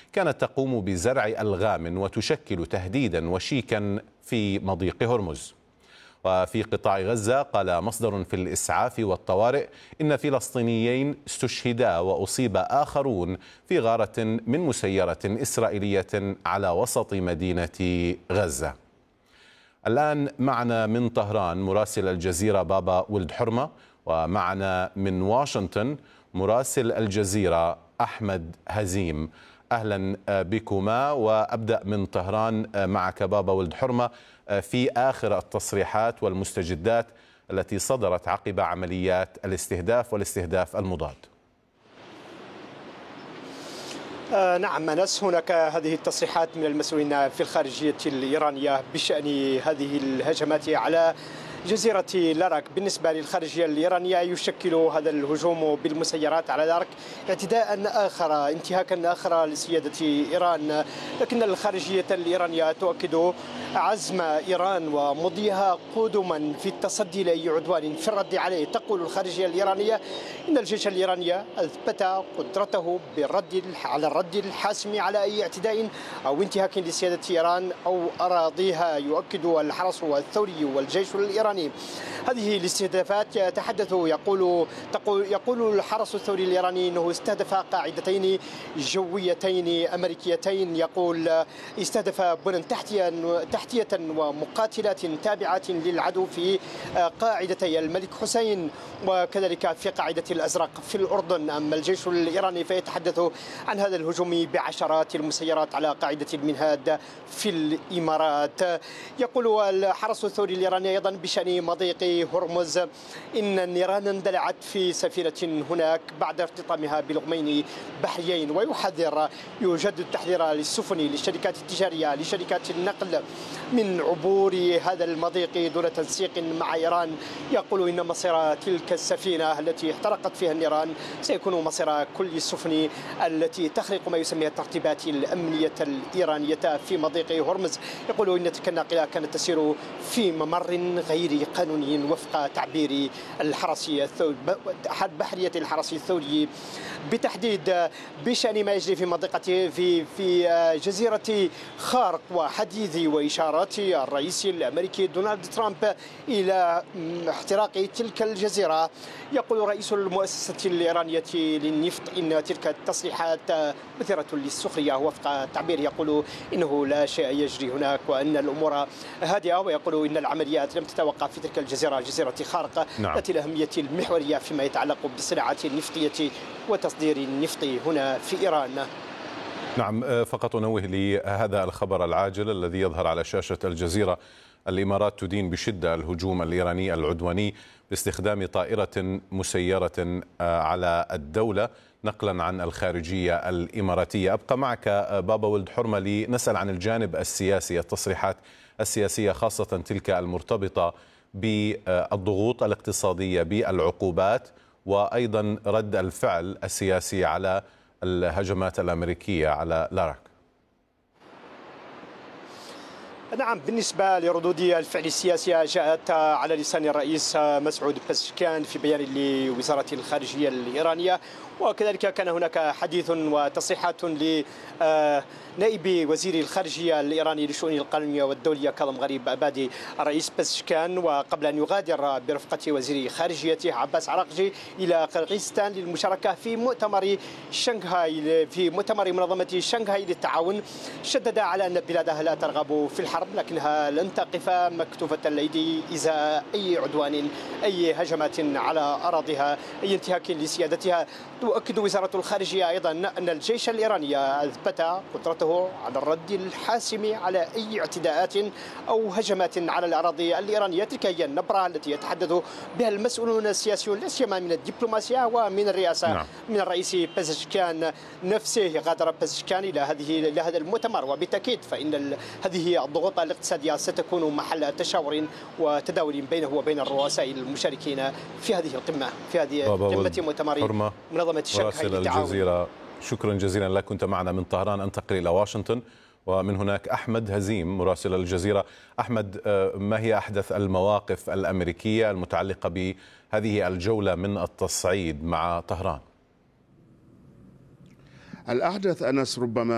كانت تقوم بزرع ألغام وتشكل تهديدا وشيكا في مضيق هرمز. وفي قطاع غزة قال مصدر في الإسعاف والطوارئ إن فلسطينيين استشهدا وأصيب آخرون في غارة من مسيرة إسرائيلية على وسط مدينة غزة. الآن معنا من طهران مراسل الجزيرة بابا ولد حرمة، ومعنا من واشنطن مراسل الجزيرة أحمد هزيم. أهلا بكما، وأبدأ من طهران معك بابا ولد حرمة في آخر التصريحات والمستجدات التي صدرت عقب عمليات الاستهداف والاستهداف المضاد. نعم أنس، هناك هذه التصريحات من المسؤولين في الخارجية الإيرانية بشأن هذه الهجمات على جزيرة لاراك. بالنسبة للخارجية الإيرانية يشكل هذا الهجوم بالمسيرات على لاراك اعتداء آخر، انتهاكا آخر لسيادة إيران، لكن الخارجية الإيرانية تؤكد عزم إيران ومضيها قدما في التصدي لأي عدوان في الرد عليه. تقول الخارجية الإيرانية إن الجيش الإيراني أثبت قدرته على الرد الحاسم على أي اعتداء أو انتهاك لسيادة إيران أو أراضيها. يؤكد الحرس الثوري والجيش الإيراني هذه الاستهدافات. يقول الحرس الثوري الإيراني أنه استهدف قاعدتين جويتين أمريكيتين. يقول استهدف بنى تحتية ومقاتلات تابعة للعدو في قاعدتي الملك حسين وكذلك في قاعدة الأزرق في الأردن. أما الجيش الإيراني فيتحدث عن هذا الهجوم بعشرات المسيرات على قاعدة المنهاد في الإمارات. يقول الحرس الثوري الإيراني أيضا بشأن مضيق هرمز إن النيران اندلعت في سفينة هناك بعد ارتطامها بلغمين بحريين، ويحذر يجدد التحذير للسفن للشركات التجارية لشركات النقل من عبور هذا المضيق دون تنسيق مع إيران. يقول إن مصير تلك السفينة التي احترقت فيها النيران سيكون مصير كل السفن التي تخرق ما يسميها الترتيبات الأمنية الإيرانية في مضيق هرمز. يقول إن تلك الناقلة كانت تسير في ممر غير قانوني وفق تعبير بحرية الحرس الثوري بتحديد بشأن ما يجري في منطقة في جزيرة خارق وحديث وإشارات الرئيس الأمريكي دونالد ترامب إلى احتراق تلك الجزيرة. يقول رئيس المؤسسة الإيرانية للنفط إن تلك التصريحات مثيرة للسخرية وفق تعبير. يقول إنه لا شيء يجري هناك وأن الأمور هادئة، ويقول إن العمليات لم تتوقف في تلك الجزيرة جزيرة خارق ذات الأهمية المحورية فيما يتعلق بالصناعة النفطية وتصدير النفط هنا في إيران. نعم، فقط أنوه لهذا الخبر العاجل الذي يظهر على شاشة الجزيرة. الإمارات تدين بشدة الهجوم الإيراني العدواني باستخدام طائرة مسيرة على الدولة نقلا عن الخارجية الإماراتية. أبقى معك بابا ولد حرمة لنسأل عن الجانب السياسي، التصريحات السياسية خاصة تلك المرتبطة بالضغوط الاقتصادية بالعقوبات وأيضا رد الفعل السياسي على الهجمات الأمريكية على لاراك. نعم، بالنسبة لردود الفعل السياسية جاءت على لسان الرئيس مسعود بزشكيان في بيان لوزارة الخارجية الإيرانية، وكذلك كان هناك حديث وتصريحات نائب وزير الخارجية الإيراني للشؤون القانونية والدولية كاظم غريب أبادي الرئيس بزشكيان، وقبل أن يغادر برفقة وزير خارجيته عباس عراقجي إلى قرغيزستان للمشاركة في مؤتمر شنغهاي في مؤتمر منظمة شنغهاي للتعاون، شدد على أن بلاده لا ترغب في الحرب لكنها لن تقف مكتوفة الأيدي إزاء أي عدوان، أي هجمات على أراضيها، أي انتهاك لسيادتها. تؤكد وزارة الخارجية أيضا أن الجيش الإيراني أثبت قدرته على الرد الحاسم على أي اعتداءات أو هجمات على الأراضي الإيرانية. تلك هي النبرة التي يتحدث بها المسؤولون السياسيون لا سيما من الدبلوماسية ومن الرئاسة. نعم. من الرئيس بزشكيان نفسه غادر بزشكيان إلى هذا المؤتمر، وبالتأكيد فإن هذه الضغوط الاقتصادية ستكون محل تشاور وتداول بينه وبين الرؤساء المشاركين في هذه القمة، في هذه قمة مؤتمر منظمة شنغهاي للتعاون. الجزيرة، شكرا جزيلا لك. كنت معنا من طهران. أنتقل إلى واشنطن ومن هناك أحمد هزيم مراسل الجزيرة. أحمد، ما هي أحدث المواقف الأمريكية المتعلقة بهذه الجولة من التصعيد مع طهران؟ الأحدث أنس ربما